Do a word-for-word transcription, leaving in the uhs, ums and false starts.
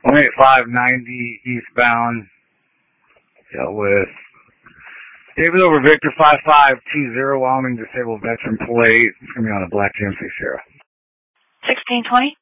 one eight five ninety eastbound. Dealt with David over Victor five five two zero, Wyoming disabled veteran plate. It's going to be on a black G M C Sierra. sixteen twenty.